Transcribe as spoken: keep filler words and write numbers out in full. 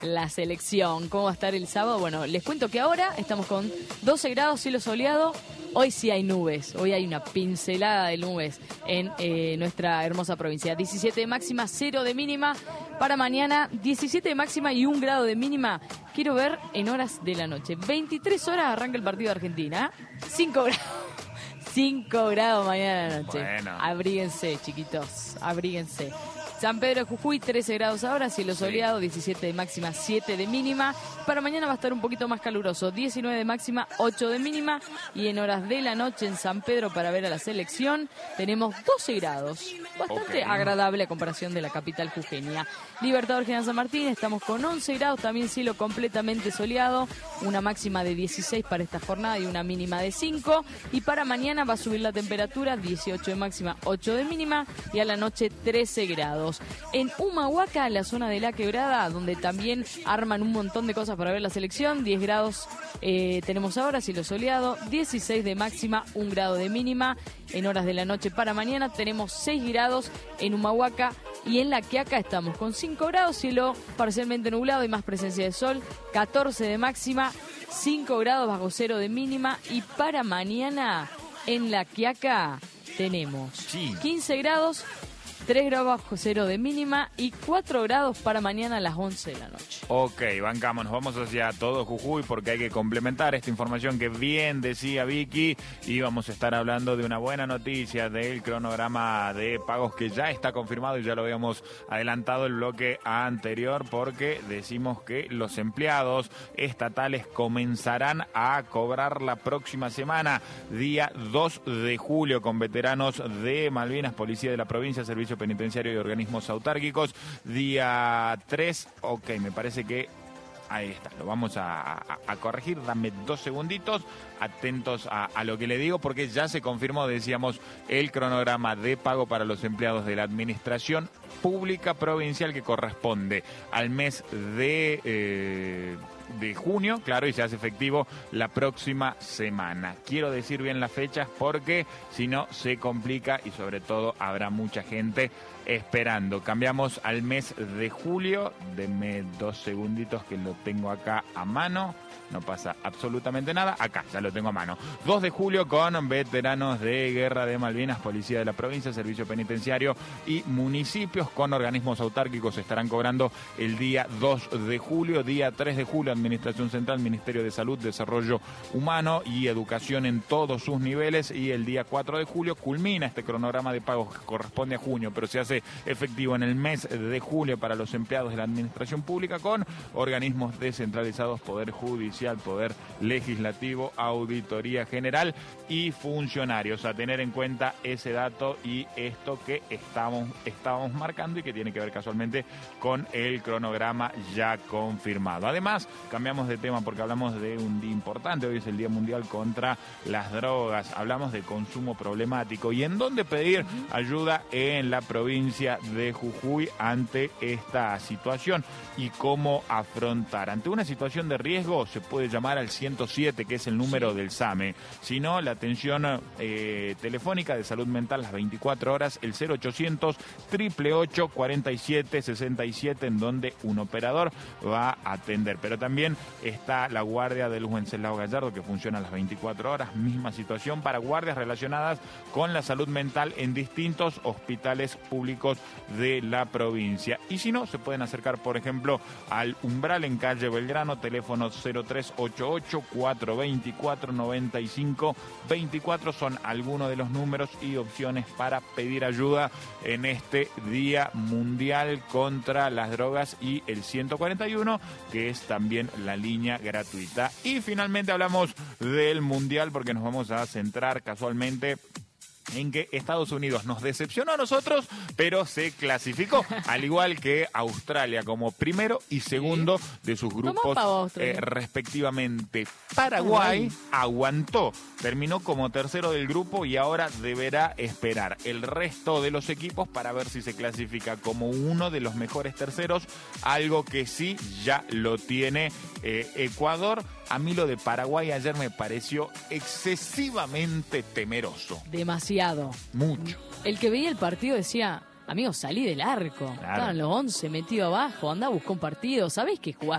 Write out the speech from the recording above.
la selección. ¿Cómo va a estar el sábado? Bueno, les cuento que ahora estamos con doce grados, cielo soleado. Hoy sí hay nubes, hoy hay una pincelada de nubes en eh, nuestra hermosa provincia. diecisiete de máxima, cero de mínima. Para mañana, diecisiete de máxima y un grado de mínima. Quiero ver en horas de la noche. veintitrés horas arranca el partido de Argentina. cinco grados. cinco grados mañana a la noche. Bueno. Abríguense, chiquitos, abríguense. San Pedro de Jujuy, trece grados ahora, cielo soleado, diecisiete de máxima, siete de mínima. Para mañana va a estar un poquito más caluroso, diecinueve de máxima, ocho de mínima. Y en horas de la noche en San Pedro para ver a la selección tenemos doce grados. Bastante okay. agradable a comparación de la capital jujeña. Libertador General San Martín, estamos con once grados, también cielo completamente soleado. Una máxima de dieciséis para esta jornada y una mínima de cinco. Y para mañana va a subir la temperatura, dieciocho de máxima, ocho de mínima. Y a la noche trece grados. En Humahuaca, la zona de La Quebrada, donde también arman un montón de cosas para ver la selección, diez grados eh, tenemos ahora, cielo soleado, dieciséis de máxima, un grado de mínima. En horas de la noche para mañana tenemos seis grados en Humahuaca y en La Quiaca estamos con cinco grados, cielo parcialmente nublado y más presencia de sol, catorce de máxima, cinco grados bajo cero de mínima. Y para mañana en La Quiaca tenemos sí. quince grados, tres grados bajo cero de mínima y cuatro grados para mañana a las once de la noche. Ok, bancamos, nos vamos hacia todo Jujuy porque hay que complementar esta información que bien decía Vicky y vamos a estar hablando de una buena noticia del cronograma de pagos que ya está confirmado y ya lo habíamos adelantado el bloque anterior porque decimos que los empleados estatales comenzarán a cobrar la próxima semana, día dos de julio, con veteranos de Malvinas, Policía de la Provincia, Servicio Penitenciario y Organismos Autárquicos. Día tres, ok, me parece que ahí está, lo vamos a, a, a corregir, dame dos segunditos, atentos a, a lo que le digo, porque ya se confirmó, decíamos, el cronograma de pago para los empleados de la Administración Pública Provincial que corresponde al mes de... Eh, de junio, claro, y se hace efectivo la próxima semana. Quiero decir bien las fechas porque si no se complica y sobre todo habrá mucha gente esperando. Cambiamos al mes de julio, denme dos segunditos que lo tengo acá a mano. No pasa absolutamente nada. Acá, ya lo tengo a mano. dos de julio con veteranos de Guerra de Malvinas, Policía de la Provincia, Servicio Penitenciario y municipios con organismos autárquicos estarán cobrando el día dos de julio. Día tres de julio, Administración Central, Ministerio de Salud, Desarrollo Humano y Educación en todos sus niveles. Y el día cuatro de julio culmina este cronograma de pagos que corresponde a junio, pero se hace efectivo en el mes de julio para los empleados de la Administración Pública con organismos descentralizados, Poder Judicial, Poder Legislativo, Auditoría General y funcionarios. A tener en cuenta ese dato y esto que estamos, estábamos marcando y que tiene que ver casualmente con el cronograma ya confirmado. Además, cambiamos de tema porque hablamos de un día importante. Hoy es el Día Mundial contra las Drogas. Hablamos de consumo problemático y en dónde pedir ayuda en la provincia de Jujuy ante esta situación y cómo afrontar. Ante una situación de riesgo se puede llamar al ciento siete, que es el número sí. del SAME. Si no, la atención eh, telefónica de salud mental las veinticuatro horas, el cero ochocientos, ocho ocho ocho, cuarenta y siete sesenta y siete, en donde un operador va a atender. Pero también está la guardia del Wenceslao Gallardo, que funciona a las veinticuatro horas. Misma situación para guardias relacionadas con la salud mental en distintos hospitales públicos de la provincia. Y si no, se pueden acercar, por ejemplo, al Umbral en calle Belgrano, teléfono cero tres ocho ocho, cuatro dos cuatro, nueve cinco dos cuatro. Son algunos de los números y opciones para pedir ayuda en este Día Mundial contra las Drogas, y el ciento cuarenta y uno, que es también la línea gratuita. Y finalmente hablamos del Mundial porque nos vamos a centrar casualmente en que Estados Unidos nos decepcionó a nosotros, pero se clasificó, al igual que Australia como primero y segundo de sus grupos eh, respectivamente. Paraguay aguantó, terminó como tercero del grupo y ahora deberá esperar el resto de los equipos para ver si se clasifica como uno de los mejores terceros, algo que sí ya lo tiene eh, Ecuador. A mí lo de Paraguay ayer me pareció excesivamente temeroso. Demasiado. Mucho. El que veía el partido decía, amigo, salí del arco. Claro. Estaban los once metidos abajo, andá, buscó un partido. ¿Sabés que jugás